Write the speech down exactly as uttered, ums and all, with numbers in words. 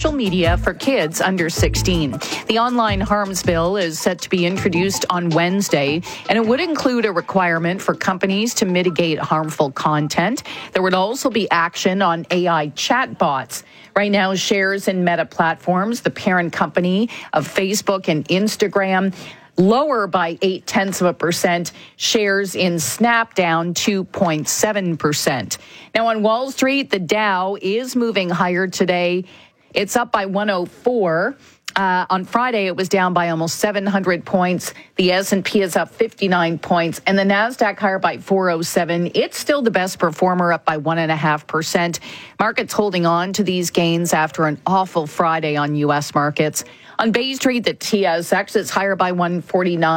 social media for kids under sixteen. The online harms bill is set to be introduced on Wednesday, and it would include a requirement for companies to mitigate harmful content. There would also be action on A I chatbots. Right now, shares in Meta Platforms, the parent company of Facebook and Instagram, lower by eight tenths of a percent. Shares in Snap down two point seven percent. Now on Wall Street, the Dow is moving higher today. It's up by one oh four. Uh, on Friday, it was down by almost seven hundred points. The S and P is up fifty-nine points, and the Nasdaq higher by four oh seven. It's still the best performer, up by one point five percent. Markets holding on to these gains after an awful Friday on U S markets. On Bay Street, the T S X is higher by one forty-nine.